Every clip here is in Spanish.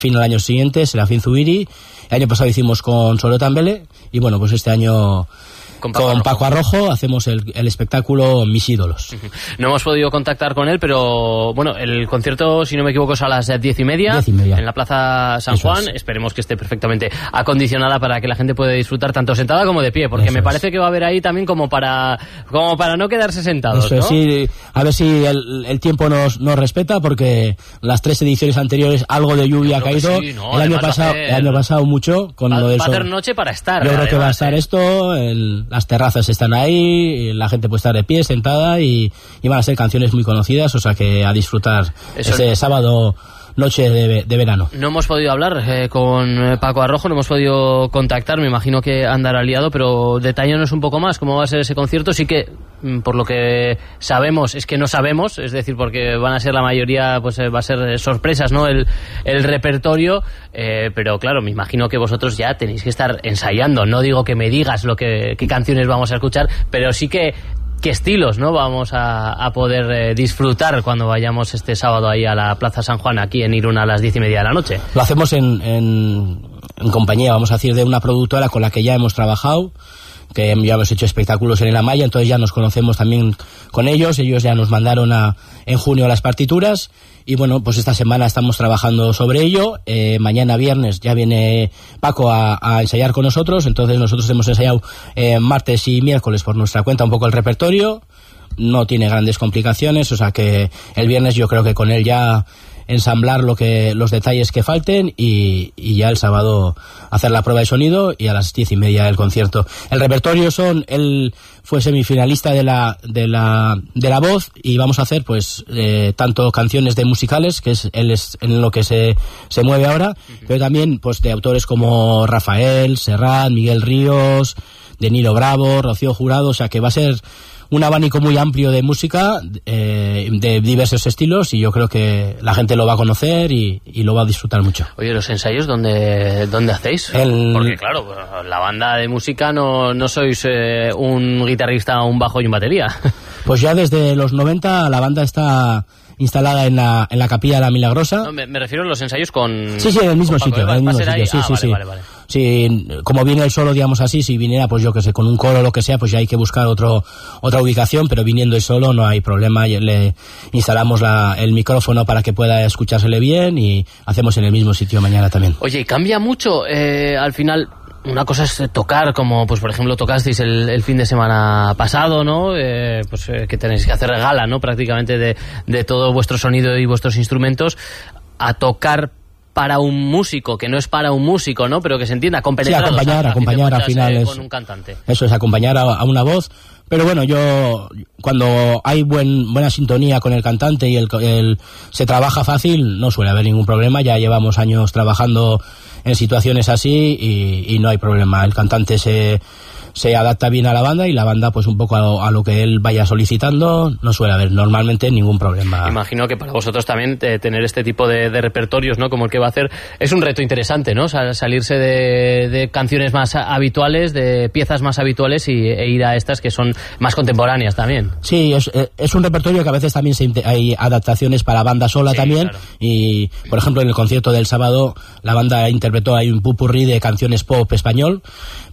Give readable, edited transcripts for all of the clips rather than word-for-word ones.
fin al año siguiente, Serafín Zubiri. El año pasado hicimos con Solo Tambele y bueno, pues este año con Paco Arrojo hacemos el espectáculo Mis Ídolos. No hemos podido contactar con él, pero bueno, el concierto, si no me equivoco, es a las 10:30 en la Plaza San Juan. Esperemos que esté perfectamente acondicionada para que la gente pueda disfrutar tanto sentada como de pie, porque me parece que va a haber ahí también como para no quedarse sentados, ¿no? Sí, a ver si el tiempo nos respeta, porque las 3 ediciones anteriores algo de lluvia ha caído. Sí, no, el año pasado mucho con lo de eso. Va a hacer noche para estar. Yo creo que va a estar esto, las terrazas están ahí, la gente puede estar de pie, sentada, y van a ser canciones muy conocidas, o sea que a disfrutar ese sábado noche de verano. No hemos podido hablar con Paco Arrojo, no hemos podido contactar, me imagino que andará liado, pero detállanos un poco más cómo va a ser ese concierto. Sí que, por lo que sabemos, es que no sabemos, es decir, porque van a ser la mayoría, pues va a ser sorpresas, ¿no? El repertorio, pero claro, me imagino que vosotros ya tenéis que estar ensayando. No digo que me digas qué canciones vamos a escuchar, pero sí que qué estilos, ¿no? Vamos a poder disfrutar cuando vayamos este sábado ahí a la Plaza San Juan, aquí en Irún, a las 10:30 de la noche. Lo hacemos en compañía, vamos a decir, de una productora con la que ya hemos trabajado, que ya hemos hecho espectáculos en La Maya, entonces ya nos conocemos también con ellos ya nos mandaron en junio las partituras, y bueno, pues esta semana estamos trabajando sobre ello. Mañana viernes ya viene Paco a ensayar con nosotros, entonces nosotros hemos ensayado martes y miércoles por nuestra cuenta un poco el repertorio, no tiene grandes complicaciones, o sea que el viernes yo creo que con él ya ensamblar los detalles que falten, y ya el sábado hacer la prueba de sonido y a las 10:30 el concierto. El repertorio él fue semifinalista de la voz, y vamos a hacer pues tanto canciones de musicales, que él es en lo que se mueve ahora, pero también pues de autores como Rafael, Serrat, Miguel Ríos, de Nilo Bravo, Rocío Jurado, o sea que va a ser un abanico muy amplio de música de diversos estilos, y yo creo que la gente lo va a conocer y lo va a disfrutar mucho. Oye, ¿los ensayos dónde hacéis? Porque claro, la banda de música no sois un guitarrista, un bajo y un batería. Pues ya desde los 90 la banda está instalada en la Capilla de la Milagrosa. No, me refiero a los ensayos con... Sí, en el mismo sitio. Vale. Sí, como viene él solo, digamos así, si viniera, pues yo que sé, con un coro o lo que sea, pues ya hay que buscar otra ubicación, pero viniendo él solo no hay problema, le instalamos el micrófono para que pueda escuchársele bien, y hacemos en el mismo sitio mañana también. Oye, ¿cambia mucho al final? Una cosa es tocar, como pues por ejemplo tocasteis el fin de semana pasado, ¿no? Que tenéis que hacer gala, ¿no? Prácticamente de todo vuestro sonido y vuestros instrumentos, a tocar para un músico, que no es para un músico, ¿no? Pero que se entienda, compenetrados. Sí, acompañar al final con un cantante. Eso es, acompañar a una voz. Pero bueno, yo cuando hay buena sintonía con el cantante y se trabaja fácil, no suele haber ningún problema. Ya llevamos años trabajando en situaciones así y no hay problema. El cantante se adapta bien a la banda, y la banda pues un poco a lo que él vaya solicitando, no suele haber normalmente ningún problema. Imagino que para vosotros también tener este tipo de repertorios, ¿no? Como el que va a hacer, es un reto interesante, ¿no? salirse de canciones más habituales, de piezas más habituales, e ir a estas que son más contemporáneas también. Sí, es un repertorio que a veces también hay adaptaciones para banda sola, sí, también, claro. Y por ejemplo en el concierto del sábado la banda interpretó ahí un popurrí de canciones pop español,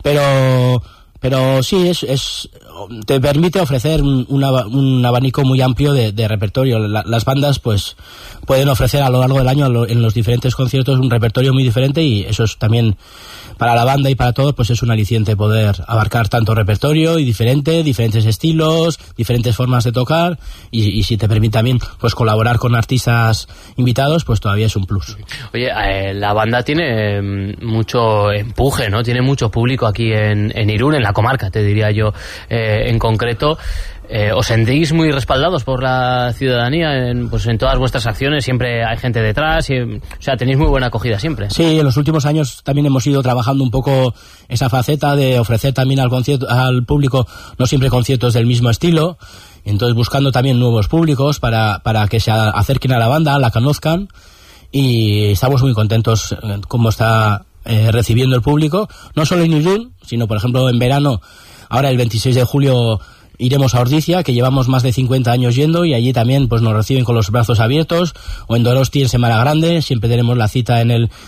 pero sí, te permite ofrecer un abanico muy amplio de repertorio. Las bandas pues pueden ofrecer a lo largo del año en los diferentes conciertos un repertorio muy diferente, y eso es también para la banda y para todos, pues es un aliciente poder abarcar tanto repertorio y diferentes estilos, diferentes formas de tocar, y si te permite también pues colaborar con artistas invitados, pues todavía es un plus. Oye, la banda tiene mucho empuje, ¿no? Tiene mucho público aquí en Irún, en la comarca, te diría yo, en concreto. ¿Os sentís muy respaldados por la ciudadanía en todas vuestras acciones? Siempre hay gente detrás, o sea, tenéis muy buena acogida siempre. Sí, en los últimos años también hemos ido trabajando un poco esa faceta de ofrecer también al público no siempre conciertos del mismo estilo, entonces buscando también nuevos públicos para que se acerquen a la banda, la conozcan, y estamos muy contentos cómo está recibiendo el público, no solo en Irún, sino por ejemplo en verano. Ahora el 26 de julio iremos a Ordizia, que llevamos más de 50 años yendo, y allí también pues nos reciben con los brazos abiertos, o en Donosti en Semana Grande, siempre tenemos la cita en el